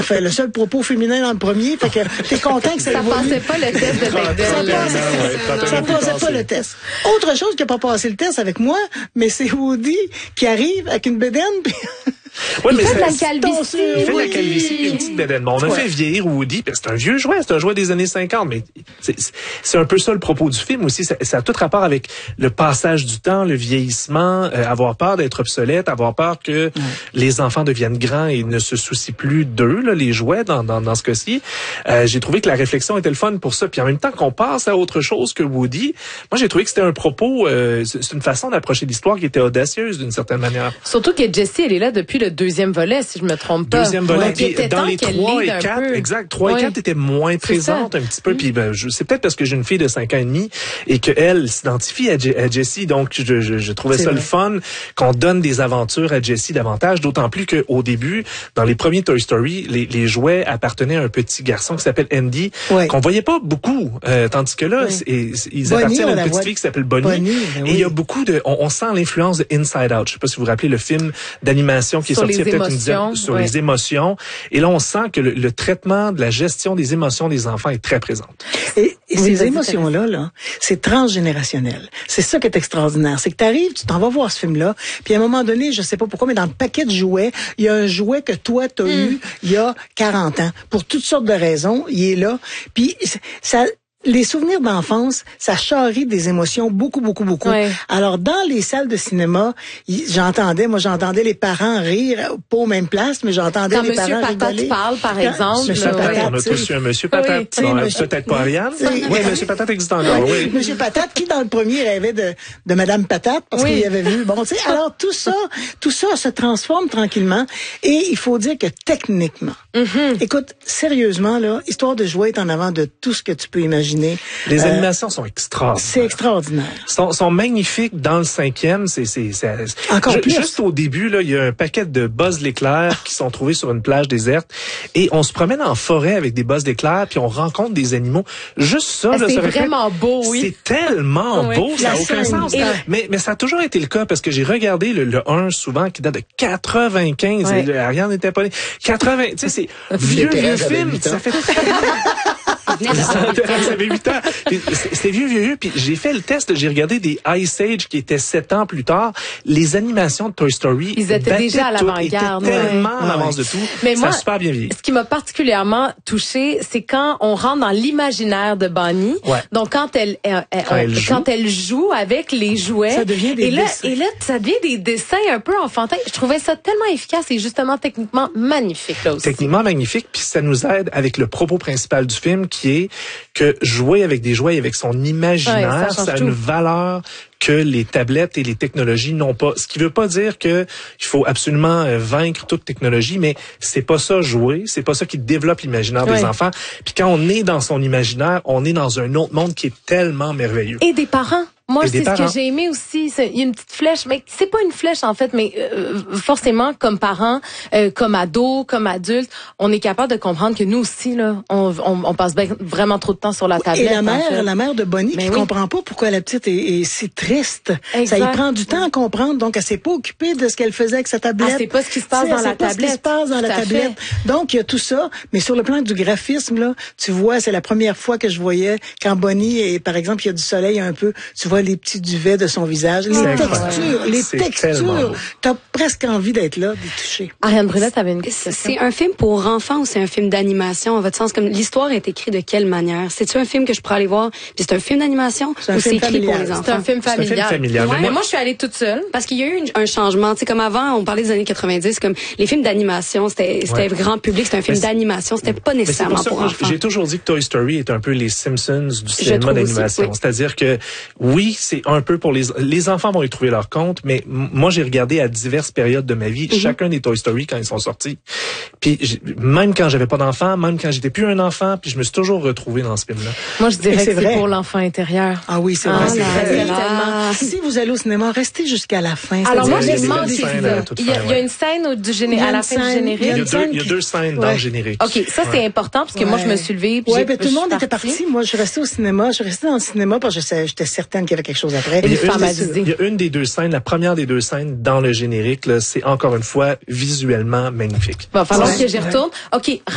fait le seul propos féminin dans le premier, fait que t'es content que ça évolue. Ça passait pas le test de Bechdel. Ça passait pas le test. Autre chose qui a pas passé le test avec moi, mais c'est Woody qui arrive avec une bédaine puis Ouais, il fait de la calvitie. Il fait de la calvitie et une petite bédaine. Bon, on a fait vieillir Woody, parce que c'est un vieux jouet, c'est un jouet des années 50, mais c'est un peu ça le propos du film aussi. Ça a tout rapport avec le passage du temps, le vieillissement, avoir peur d'être obsolète, avoir peur que les enfants deviennent grands et ne se soucient plus d'eux, là, les jouets dans ce cas-ci. J'ai trouvé que la réflexion était le fun pour ça. Puis en même temps qu'on passe à autre chose que Woody, moi j'ai trouvé que c'était un propos, c'est une façon d'approcher l'histoire qui était audacieuse d'une certaine manière. Surtout que Jessie, elle est là depuis le deuxième volet, si je me trompe pas. Deuxième volet, puis dans les 3 et 4, exact, 3 et 4 étaient moins présentes un petit peu, puis c'est peut-être parce que j'ai une fille de 5 ans et demi et qu'elle s'identifie à Jessie, donc je trouvais ça le fun qu'on donne des aventures à Jessie davantage, d'autant plus qu'au début, dans les premiers Toy Story, les jouets appartenaient à un petit garçon qui s'appelle Andy, qu'on voyait pas beaucoup, tandis que là, ils appartiennent à une petite fille qui s'appelle Bonnie, et il y a beaucoup de, on sent l'influence de Inside Out, je sais pas si vous vous rappelez le film d'animation qui est sorti il y a peut-être une dizaine sur les émotions. Et là, on sent que le traitement de la gestion des émotions des enfants est très présent. Et ces émotions-là, c'est transgénérationnel. C'est ça qui est extraordinaire. C'est que t'arrives, tu t'en vas voir ce film-là, puis à un moment donné, je sais pas pourquoi, mais dans le paquet de jouets, il y a un jouet que toi, t'as eu il y a 40 ans. Pour toutes sortes de raisons, il est là. Puis ça... Les souvenirs d'enfance, ça charrie des émotions beaucoup. Ouais. Alors, dans les salles de cinéma, j'entendais les parents rire, pas aux mêmes places, mais j'entendais les parents rigoler. Quand M. Patate parle, par exemple. Monsieur Patate, on a tous eu un Monsieur Patate. Peut-être pas Ariane, mais Monsieur Patate existe encore, oui. Monsieur Patate, qui dans le premier rêvait de Madame Patate, parce qu'il avait vu. Bon, tu sais, alors tout ça se transforme tranquillement, et il faut dire que techniquement, écoute, sérieusement, là, Histoire de jouer est en avant de tout ce que tu peux imaginer. Les animations sont extraordinaires. C'est extraordinaire. Sont magnifiques dans le 5e. Encore plus. Juste au début, là, il y a un paquet de Buzz l'éclair qui sont trouvés sur une plage déserte. Et on se promène en forêt avec des Buzz l'éclair, puis on rencontre des animaux. Juste ça, là, c'est vraiment beau, oui. C'est tellement beau, ça n'a aucun sens. Mais ça a toujours été le cas, parce que j'ai regardé le 1 souvent, qui date de 95. Et Ariane n'était pas née. 80, tu sais, c'est vieux film. Ça fait... J'avais 8 ans. C'était vieux. Puis j'ai fait le test. J'ai regardé des Ice Age qui étaient 7 ans plus tard. Les animations de Toy Story. Ils étaient déjà à l'avant-garde. Ils étaient tellement en avance de tout. Mais ça a super bien vieilli. Ce qui m'a particulièrement touchée, c'est quand on rentre dans l'imaginaire de Bonnie. Donc quand elle joue avec les jouets. Ça devient des dessins. Et là, ça devient des dessins un peu enfantins. Je trouvais ça tellement efficace et justement techniquement magnifique là aussi. Techniquement magnifique. Puis ça nous aide avec le propos principal du film, qui est que jouer avec des jouets, avec son imaginaire, ça a une valeur que les tablettes et les technologies n'ont pas. Ce qui veut pas dire que il faut absolument vaincre toute technologie, mais c'est pas ça jouer, c'est pas ça qui développe l'imaginaire des enfants. Puis quand on est dans son imaginaire, on est dans un autre monde qui est tellement merveilleux. Et des parents. Moi, c'est ce que j'ai aimé aussi. Il y a une petite flèche, mais c'est pas une flèche en fait, mais forcément, comme parents, comme ados, comme adultes, on est capable de comprendre que nous aussi, là, on passe vraiment trop de temps sur la tablette. Et la mère de Bonnie, qui comprend pas pourquoi la petite est si triste. Ça y prend du temps à comprendre, donc elle s'est pas occupée de ce qu'elle faisait avec sa tablette. C'est pas ce qui se passe dans la tablette. Ce qui se passe dans la tablette. Donc il y a tout ça, mais sur le plan du graphisme, là, tu vois, c'est la première fois que je voyais quand Bonnie, et par exemple, il y a du soleil un peu, tu vois les petits duvets de son visage, les textures, t'as presque envie d'être là, d'y toucher. Ariane Brunette avait une question. C'est un film pour enfants ou c'est un film d'animation, à votre sens? Comme l'histoire est écrite de quelle manière? C'est-tu un film que je pourrais aller voir, puis c'est un film d'animation, ou c'est écrit pour les enfants? C'est un film familial. Mais moi, je suis allée toute seule. Parce qu'il y a eu un changement. Tu sais, comme avant, on parlait des années 90, comme les films d'animation, c'était grand public, c'était un film d'animation, c'était pas nécessairement pour enfants. J'ai toujours dit que Toy Story est un peu les Simpsons du cinéma d'animation. C'est-à-dire que, oui, c'est un peu pour les enfants vont y trouver leur compte, mais moi, j'ai regardé à diverses périodes de ma vie, chacun des Toy Story quand ils sont sortis. Puis, même quand j'avais pas d'enfant, même quand j'étais plus un enfant, puis je me suis toujours retrouvé dans ce film-là. Moi, je dirais que c'est pour l'enfant intérieur. Ah oui, c'est vrai. Si vous allez au cinéma, restez jusqu'à la fin. Alors moi, j'ai demandé il y a une scène à la fin du générique. Il y a deux scènes dans le générique. OK, ça c'est important parce que moi, je me suis levée. Oui, ben tout le monde était parti. Moi, je suis restée au cinéma. Je suis restée dans le cinéma parce que j'étais certaine qu'il y avait quelque chose après. Il y a une des deux scènes, la première des deux scènes dans le générique, là, c'est encore une fois visuellement magnifique. Il va falloir que j'y retourne. OK.